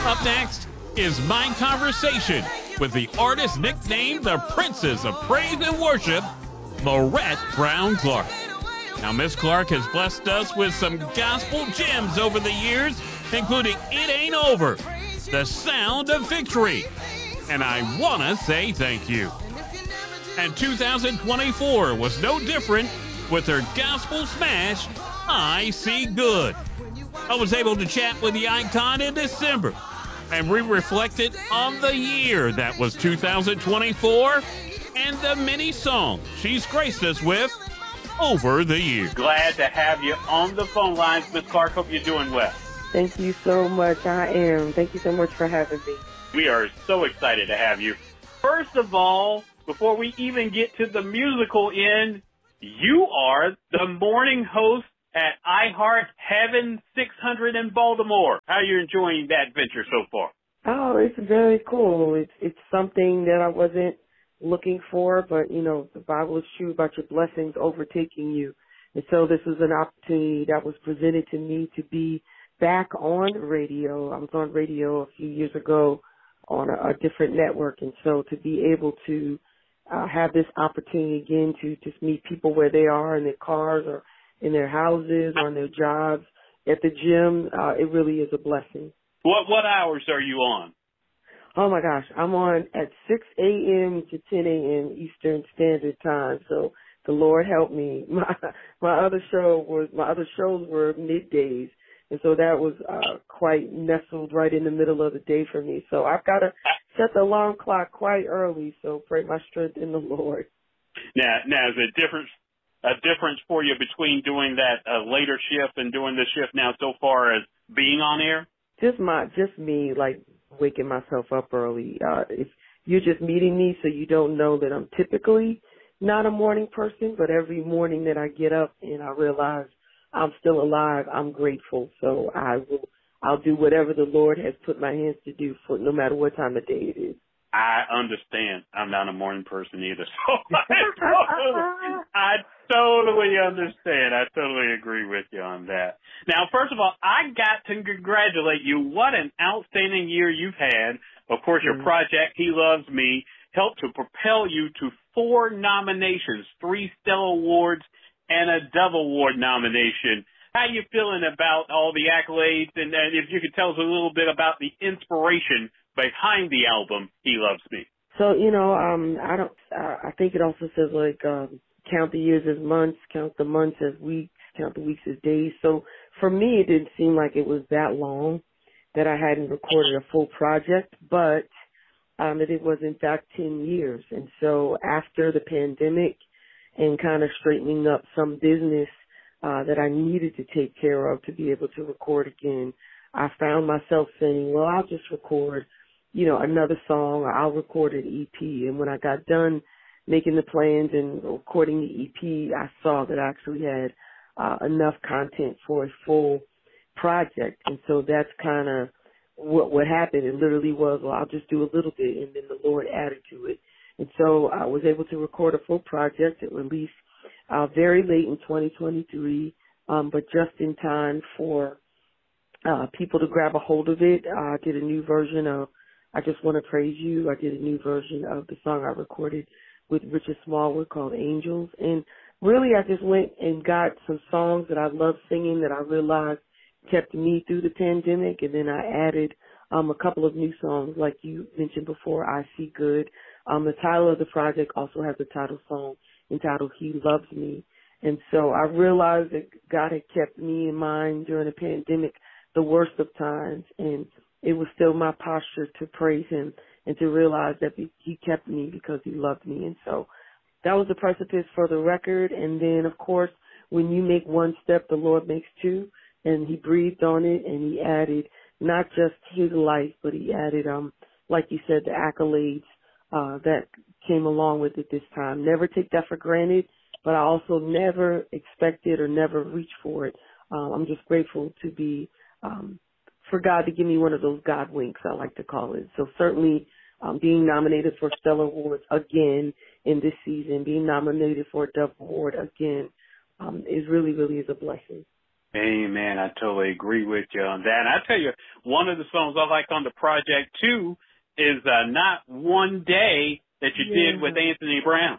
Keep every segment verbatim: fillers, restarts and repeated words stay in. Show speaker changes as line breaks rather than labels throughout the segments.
Up next is my conversation with the artist nicknamed the Princess of Praise and Worship, Marette Brown Clark. Now, Miss Clark has blessed us with some gospel gems over the years, including It Ain't Over, The Sound of Victory, and I want to say thank you. And two thousand twenty-four was no different with her gospel smash, I See Good. I was able to chat with the icon in December, and we reflected on the year that was two thousand twenty-four and the many songs she's graced us with over the years.
Glad to have you on the phone lines, Miss Clark. Hope you're doing well.
Thank you so much. I am. Thank you so much for having me.
We are so excited to have you. First of all, before we even get to the musical end, you are the morning host at iHeart Heaven six hundred in Baltimore. How are you enjoying that venture so far?
Oh, it's very cool. It's it's something that I wasn't looking for, but, you know, the Bible is true about your blessings overtaking you. And so this was an opportunity that was presented to me to be back on radio. I was on radio a few years ago on a, a different network, and so to be able to uh, have this opportunity again to just meet people where they are in their cars or in their houses or on their jobs, at the gym, uh, it really is a blessing.
What what hours are you on?
Oh my gosh, I'm on at six a.m. to ten a.m. Eastern Standard Time. So the Lord help me. My my other show was my other shows were middays, and so that was uh, quite nestled right in the middle of the day for me. So I've got to set the alarm clock quite early. So pray my strength in the Lord.
Now, now is a difference a difference for you between doing that uh, later shift and doing this shift now so far as being on air?
Just my just me like. waking myself up early. Uh, if you're just meeting me, so you don't know that I'm typically not a morning person, but every morning that I get up and I realize I'm still alive, I'm grateful. So I will, I'll do whatever the Lord has put my hands to do for no matter what time of day it is.
I understand. I'm not a morning person either. So I, totally, I totally understand. I totally agree with you on that. Now, first of all, I got to congratulate you. What an outstanding year you've had. Of course, your mm-hmm. project, He Loves Me, helped to propel you to four nominations, three Stellar Awards and a Dove Award nomination. How you feeling about all the accolades? And, and if you could tell us a little bit about the inspiration behind the album, He Loves Me.
So, you know, um, I don't, I think it also says like, um, count the years as months, count the months as weeks, count the weeks as days. So for me, it didn't seem like it was that long that I hadn't recorded a full project, but, um, that it was in fact ten years. And so after the pandemic and kind of straightening up some business, uh, that I needed to take care of to be able to record again, I found myself saying, well, I'll just record, you know, another song, or I'll record an E P. And when I got done making the plans and recording the E P, I saw that I actually had uh, enough content for a full project. And so that's kind of what what happened. It literally was, well, I'll just do a little bit, and then the Lord added to it. And so I was able to record a full project. It released uh, very late in twenty twenty-three, um, but just in time for uh, people to grab a hold of it. Uh, I did a new version of I Just Want to Praise You. I did a new version of the song I recorded with Richard Smallwood called Angels. And really I just went and got some songs that I love singing that I realized kept me through the pandemic. And then I added um, a couple of new songs like you mentioned before, I See Good. Um, the title of the project also has a title song entitled He Loves Me. And so I realized that God had kept me in mind during the pandemic, the worst of times. And it was still my posture to praise Him and to realize that He kept me because He loved me. And so that was the precipice for the record. And then, of course, when you make one step, the Lord makes two. And He breathed on it, and He added not just His life, but He added, um, like you said, the accolades uh, that came along with it this time. Never take that for granted, but I also never expected or never reached for it. Um, I'm just grateful to be um, for God to give me one of those God winks, I like to call it. So certainly um, being nominated for Stellar Awards again in this season, being nominated for a Dove Award again, um, is really, really is a blessing.
Amen. I totally agree with you on that. And I tell you, one of the songs I like on the project too is uh, Not One Day that you
Yeah.
did with Anthony Brown.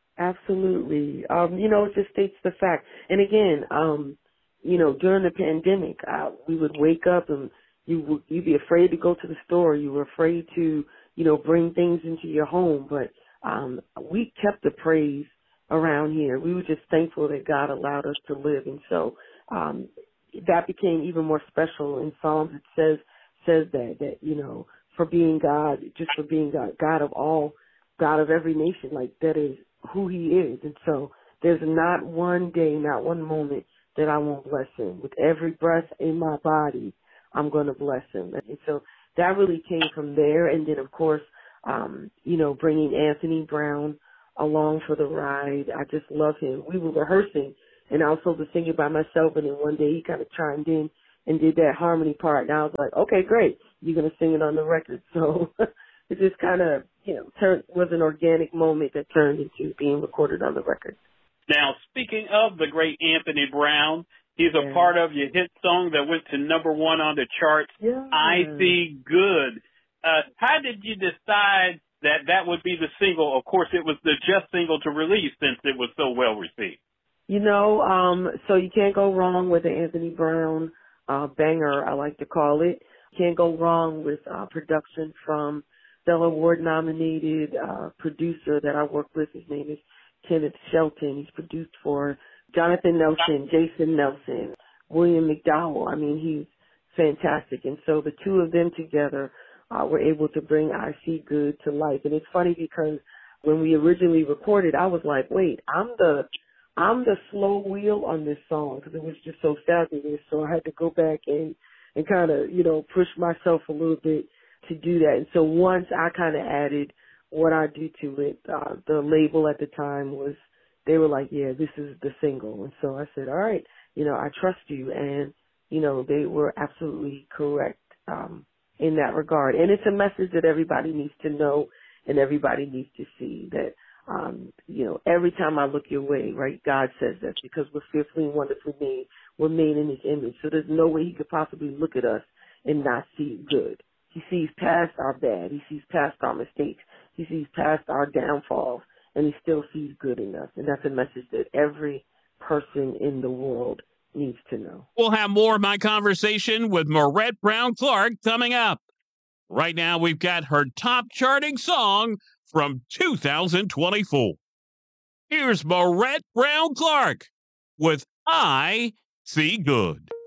Absolutely. Um, you know, it just states the fact. And again, um, you know, during the pandemic, uh, we would wake up and you would, you'd be afraid to go to the store. You were afraid to, you know, bring things into your home. But um, we kept the praise around here. We were just thankful that God allowed us to live. And so um, that became even more special. In Psalms, it says says that, that, you know, for being God, just for being God, God of all, God of every nation, like that is who he is. And so there's not one day, not one moment that I won't bless him. With every breath in my body, I'm going to bless him. And so that really came from there. And then, of course, um, you know, bringing Anthony Brown along for the ride. I just love him. We were rehearsing, and I was supposed to sing it by myself, and then one day he kind of chimed in and did that harmony part. And I was like, okay, great. You're going to sing it on the record. So it just kind of, you know, turned, was an organic moment that turned into being recorded on the record.
Now, speaking of the great Anthony Brown, he's a
Yeah.
part of your hit song that went to number one on the charts,
Yeah.
I See Good. Uh, how did you decide that that would be the single? Of course, it was the just single to release since it was so well received.
You know, um, so you can't go wrong with an Anthony Brown uh, banger, I like to call it. Can't go wrong with uh, production from the award-nominated uh, producer that I work with. His name is Kenneth Shelton. He's produced for Jonathan Nelson, Jason Nelson, William McDowell. I mean, he's fantastic. And so the two of them together uh, were able to bring I See Good to life. And it's funny because when we originally recorded, I was like, wait, I'm the I'm the slow wheel on this song because it was just so fabulous. So I had to go back and, and kind of, you know, push myself a little bit to do that. And so once I kind of added what I do to it, uh, the label at the time was, they were like, yeah, this is the single. And so I said, all right, you know, I trust you. And, you know, they were absolutely correct um, in that regard. And it's a message that everybody needs to know and everybody needs to see that, um, you know, every time I look your way, right, God says that because we're fearfully and wonderfully made. We're made in his image. So there's no way he could possibly look at us and not see good. He sees past our bad. He sees past our mistakes. He sees past our downfalls, and he still sees good in us. And that's a message that every person in the world needs to know.
We'll have more of my conversation with Marette Brown Clark coming up. Right now, we've got her top charting song from two thousand twenty-four. Here's Marette Brown Clark with I See Good.